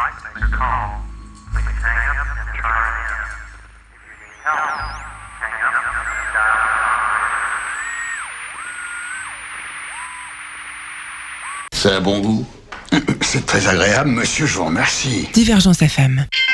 C'est un bon goût. C'est très agréable, monsieur, je vous remercie. Divergence FM.